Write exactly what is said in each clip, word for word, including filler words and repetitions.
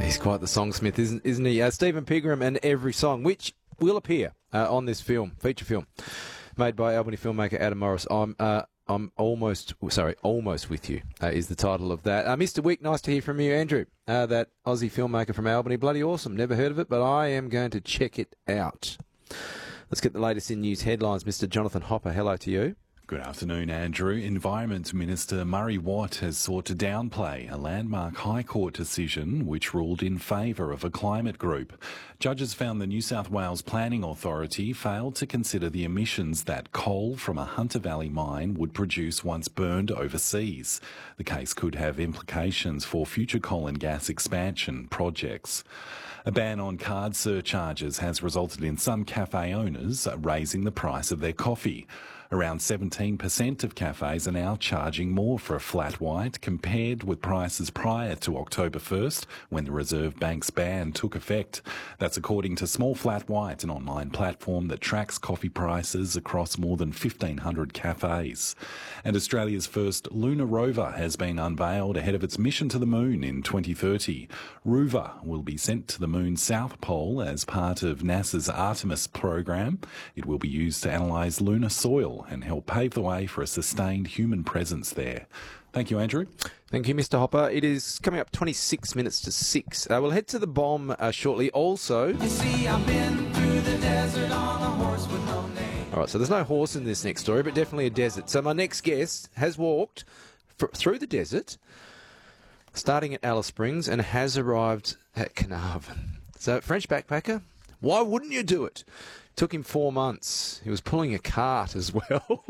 He's quite the songsmith, isn't, isn't he? Uh, Stephen Pigram and Every Song, which will appear uh, on this film, feature film, made by Albany filmmaker Adam Morris. I'm uh, I'm almost, sorry, almost with you uh, is the title of that. Uh, Mister Wick, nice to hear from you. Andrew, uh, that Aussie filmmaker from Albany, bloody awesome. Never heard of it, but I am going to check it out. Let's get the latest in news headlines. Mister Jonathan Hopper, hello to you. Good afternoon, Andrew. Environment Minister Murray Watt has sought to downplay a landmark High Court decision which ruled in favour of a climate group. Judges found the New South Wales Planning Authority failed to consider the emissions that coal from a Hunter Valley mine would produce once burned overseas. The case could have implications for future coal and gas expansion projects. A ban on card surcharges has resulted in some cafe owners raising the price of their coffee. Around seventeen percent of cafes are now charging more for a flat white compared with prices prior to October first, when the Reserve Bank's ban took effect. That's according to Small Flat White, an online platform that tracks coffee prices across more than fifteen hundred cafes. And Australia's first lunar rover has been unveiled ahead of its mission to the moon in twenty thirty. Rover will be sent to the moon's south pole as part of NASA's Artemis program. It will be used to analyse lunar soil and help pave the way for a sustained human presence there. Thank you, Andrew. Thank you, Mister Hopper. It is coming up twenty-six minutes to six. Uh, we'll head to the bomb uh, shortly. Also, you see, I've been through the desert on a horse with no name. All right, so there's no horse in this next story, but definitely a desert. So my next guest has walked fr- through the desert, starting at Alice Springs, and has arrived at Carnarvon. So, French backpacker, why wouldn't you do it? Took him four months. He was pulling a cart as well.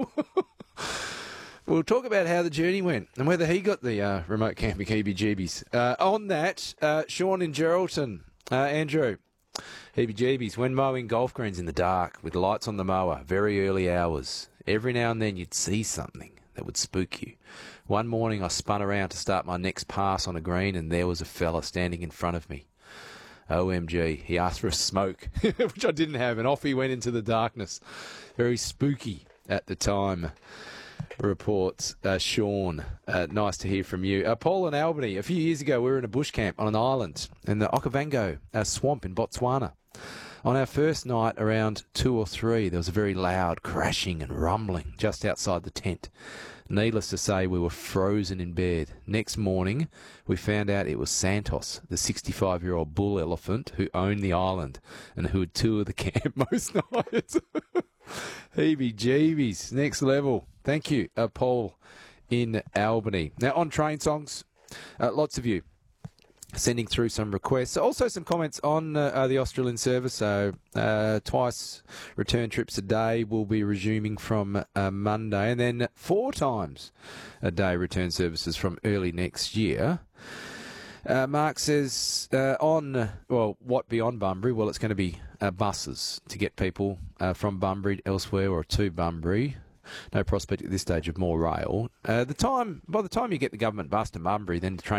We'll talk about how the journey went and whether he got the uh, remote camping heebie-jeebies. Uh, on that, uh, Sean in Geraldton. Uh, Andrew, heebie-jeebies. When mowing golf greens in the dark with lights on the mower, very early hours, every now and then you'd see something that would spook you. One morning I spun around to start my next pass on a green and there was a fella standing in front of me. O M G, he asked for a smoke, which I didn't have, and off he went into the darkness. Very spooky at the time, reports uh, Sean. Uh, nice to hear from you. Uh, Paul in Albany, a few years ago we were in a bush camp on an island in the Okavango uh, swamp in Botswana. On our first night, around two or three, there was a very loud crashing and rumbling just outside the tent. Needless to say, we were frozen in bed. Next morning, we found out it was Santos, the sixty-five-year-old bull elephant who owned the island and who would tour the camp most nights. Heebie-jeebies, next level. Thank you, uh, Paul in Albany. Now, on train songs, uh, lots of you sending through some requests. Also some comments on uh, uh, the Australian service. So uh, twice return trips a day will be resuming from uh, Monday, and then four times a day return services from early next year. Uh, Mark says uh, on, well, what beyond Bunbury? Well, it's going to be uh, buses to get people uh, from Bunbury elsewhere or to Bunbury. No prospect at this stage of more rail. Uh, the time, by the time you get the government bus to Bunbury, then the train